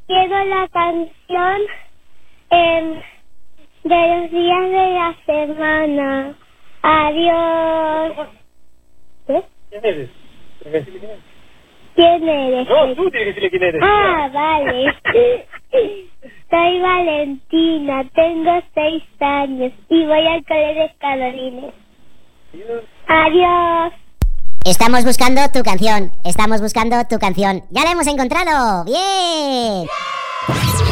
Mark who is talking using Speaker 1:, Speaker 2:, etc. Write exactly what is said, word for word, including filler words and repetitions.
Speaker 1: quiero la canción eh, de los días de la semana. Adiós. ¿Eh?
Speaker 2: ¿Quién eres? ¿Tienes que decirle quién eres?
Speaker 1: ¿Quién eres?
Speaker 2: No, tú tienes que decirle quién eres.
Speaker 1: Ah, vale. Soy Valentina, tengo seis años y voy al colegio de Carolines.
Speaker 2: Adiós.
Speaker 1: Adiós.
Speaker 3: Estamos buscando tu canción. Estamos buscando tu canción. ¡Ya la hemos encontrado! ¡Bien!